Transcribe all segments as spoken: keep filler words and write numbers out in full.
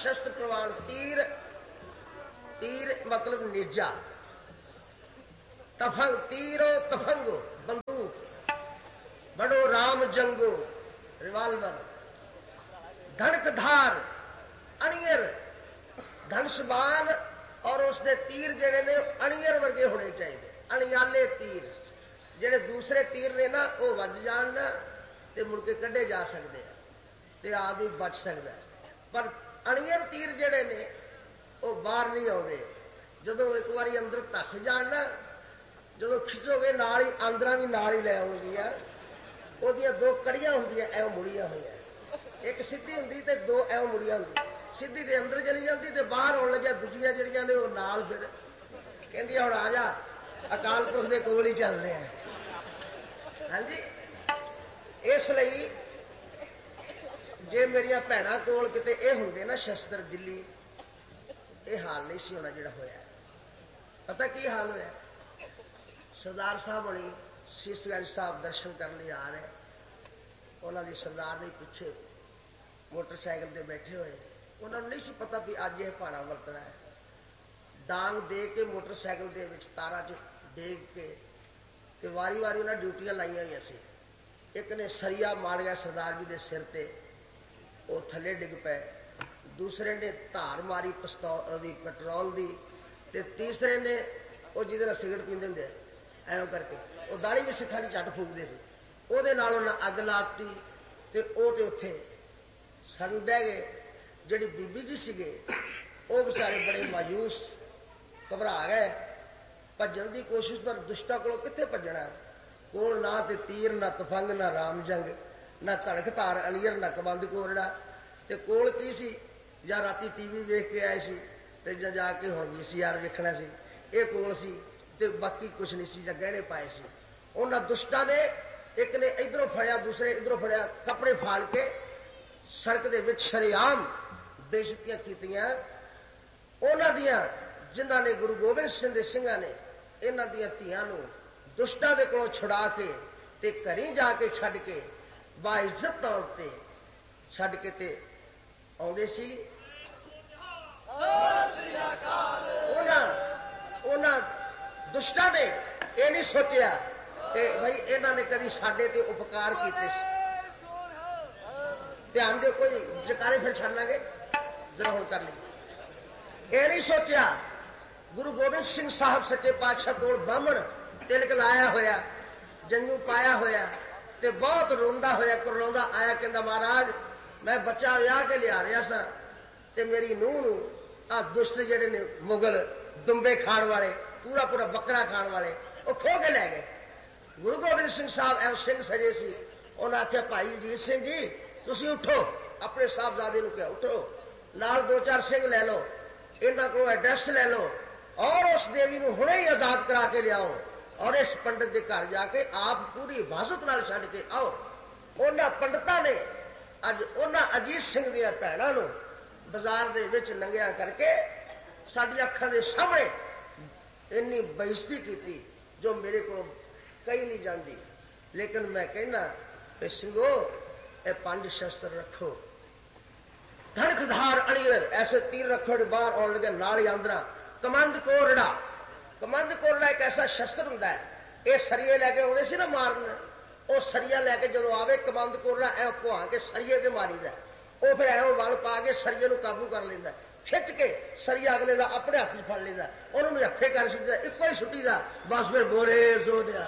शस्त्र प्रवान। तीर, तीर मतलब नेजा। तफंग, तीरो तफंगो बंदूक। बड़ो राम जंगो रिवाल्वर। धड़कधार अणियर धनसबान और उसके तीर जेड़े ने अणियर वर्गे होने चाहिए। अणियाले तीर जेड़े दूसरे तीर ने ना वो वज जान ना ते मुड़ के कढ़े जा सकते हैं ते आप भी बच सकता है। पर अणियर तीर जेड़े ने वो बाहर नहीं आते। जो एक बार अंदर धस जान ना, जो खिंचोगे नाल ही आंदरा भी नाल ही लै आउंदियां। ओदियां दो कड़ियां होंदियां एवं मुड़ियां हुई, एक सीधी होंदी ते दो एवं मुड़ियां होंदी। सीधी दे अंदर चली जाती ते बाहर आउण लग्या दूजियां जिहड़ियां ने वो नाल फिर कहंदियां हुण आ जा अकाल पुरख दे कोल ही चलदे आ। हाँ जी, इसलिए जे मेरिया भैणां कोल किते ये होंदे ना शस्त्र दिल्ली, ये हाल नहीं सी होना जिहड़ा होया। पता की हाल होया? सरदार साहब होनी शीशगंज साहब दर्शन करने आ रहे, उन्होंने सरदार ने पूछे मोटरसाइकिल से बैठे हुए, उन्होंने नहीं सी पता भी अज यह भाड़ा वरतना है। डांग दे के मोटरसाइकिल के विच तारा च डेग के ते वारी वारी उन्हें ड्यूटियां लाइया हुई सी। एक ने सरिया मार गया सरदार जी के सिर ते, वो थले डिग पे। दूसरे ने धार मारी पिस्तौल दी पेट्रोल दी, ते तीसरे ने वो जिहदे सिगरेट पींदे हुंदे एवं करके वो दाढ़ी भी सिखा की झट फूकते थे, ਉਹਦੇ ਨਾਲ ਉਹਨਾਂ ਅੱਗ ਲਾਤੀ ਤੇ ਉਹ ਤੇ ਉੱਥੇ ਸੜ ਡਹਿ ਗਏ। ਜਿਹੜੀ ਬੀਬੀ ਜੀ ਸੀਗੇ ਉਹ ਵਿਚਾਰੇ ਬੜੇ ਮਾਯੂਸ ਘਬਰਾ ਗਏ, ਭੱਜਣ ਦੀ ਕੋਸ਼ਿਸ਼, ਪਰ ਦੁਸ਼ਟਾਂ ਕੋਲੋਂ ਕਿੱਥੇ ਭੱਜਣਾ? ਕੋਲ ਨਾ ਤੇ ਤੀਰ, ਨਾ ਤਫੰਗ, ਨਾ ਰਾਮ ਜੰਗ, ਨਾ ਧੜਕ ਧਾਰ ਅਲੀਅਰ, ਨਾ ਕਬੰਦ ਕੋਰੜਾ, ਤੇ ਕੋਲ ਕੀ ਸੀ? ਜਾਂ ਰਾਤੀ ਟੀਵੀ ਵੇਖ ਕੇ ਆਏ ਸੀ ਤੇ ਜਾਂ ਜਾ ਕੇ ਹੁਣ ਵੀ ਸੀ ਆਰ ਵੇਖਣਾ ਸੀ, ਇਹ ਕੋਲ ਸੀ ਤੇ ਬਾਕੀ ਕੁਛ ਨਹੀਂ ਸੀ, ਜਾਂ ਗਹਿਣੇ ਪਾਏ ਸੀ। ਉਹਨਾਂ ਦੁਸ਼ਟਾਂ ਨੇ एक ने इधरों फड़िया, दूसरे इधरों फड़िया, कपड़े फाड़ के सड़क दे विच शरेआम बेइज्जतियां कीतियां। उन्हां दियां जिन्हां ने गुरु गोबिंद सिंह दे सिंघां ने इन्हां दियां धीआं नूं दुष्टां दे कोलों छुड़ा के ते घरीं जाके छड्ड के बाइज्जत तौर ते छड्ड के ते आउंदे सी। उन्हां उन्हां दुष्टां ने ये नहीं सोचिया कि भाई इन्हों ने कभी साडे ते उपकार किए। ध्यान दे, कोई जकारे फिर छड़ लांगे जरा होर कर लेंगे। ये नहीं सोचा गुरु गोबिंद सिंह साहब सच्चे पातशाह कोल ब्राह्मण तिलक लाया होया, जंगू पाया होया ते बहुत रोंदा होया, करलाउंदा आया, कहंदा महाराज मैं बच्चा विआह के लिया रहा सा ते मेरी नूह नूं आ दुष्ट जिहड़े ने मुगल दुंबे खाण वाले, पूरा पूरा बकरा खाण वाले वो खो के लै गए। गुरु गोबिंद सिंह साहब एवं सिंह सजे सी, उन्हें आख्या भाई अजीत सिंह जी तुसीं उठो, अपने साहबजादे नूं कहा उठो, नाल दो चार सिंह लै लो, इन्हां कोलों एड्रैस लै लो और उस देवी नूं हुणे ही आजाद करा के लियाओ और इस पंडित के घर जाके आप पूरी हिफाजत नाल छड्ड के आओ। उन्हां पंडितां ने अज उन्हां अजीत सिंह दीआं भैणां नूं बाजार दे विच नंगिया करके साडी अखां दे सामणे इन्नी बेइज्जती कीती जो मेरे को कही नहीं जाती। लेकिन मैं कहना कि सिंगो ये पांच शस्त्र रखो, धड़कधार अणियर ऐसे तीर रखो जो बाहर आने लगे नाल ही आंदरा। कमंद कोरड़ा, कमंद कोरड़ा एक ऐसा शस्त्र होंदा है, ये सरिये लैके आउंदे सी ना मारन, वो सरिया लैके जो आवे कमंद कोरड़ा ऐ भुआ के सरिये ते मारीदा, वो फिर ऐ वल पा के सरिये नूं काबू कर लैंदा, खिच के सरिया अगले का अपने हाथ फड़ लेंदा, उन्होंने हथे कर छड्डदा, इको ही सुट्टी दा, बस फिर बोरे सो दिया।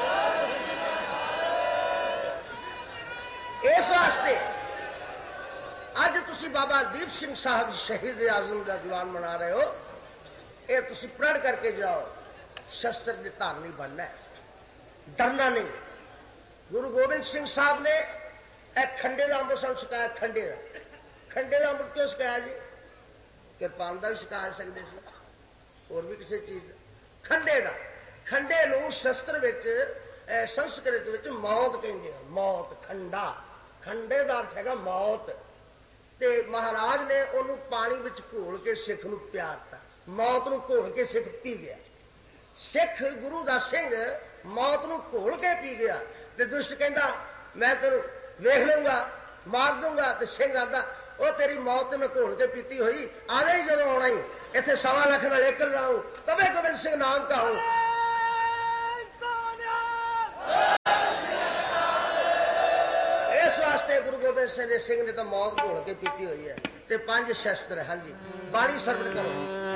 इस वास्ते अज तुसी बाबा दीप सिंह साहब शहीद आजम का दीवान मना रहे हो, ये तुसी प्रण करके जाओ, शस्त्र के धारनी बनना है, डरना नहीं। गुरु गोबिंद सिंह साहब ने एक खंडे का अमृत सन सिखाया, खंडे का खंडे का अमृत क्यों सिखाया जी? किरपान का भी सिखा सकते थे और भी किसी चीज। खंडे का खंडे नूं शस्त्र विच संस्कृत विच मौत कहंदे हैं, मौत खंडा, खंडे का अर्थ है मौत। ते महाराज ने उन्होंने पानी विच घोल के सिख नूं प्यारता, मौत नूं घोल के सिख पी गया। सिख गुरु का सिंह मौत नूं घोल के पी गया ते दुष्ट कहंदा मैं तेनूं वेख लूंगा मार दूंगा। तो सिंह आंदा वो तेरी मौत मैं घोल के पीती हुई आने ही जदों आना ही इत्थे सवा लख नाल एकल रहा हूं कभी गोबिंद सिंह नाम का हूं। इस वास्ते गुरु गोबिंद सिंह सिंह ने तो मौत घोल के पीती हुई है। ते पंज शस्त्र। हाँ जी बाणी सरवण करो।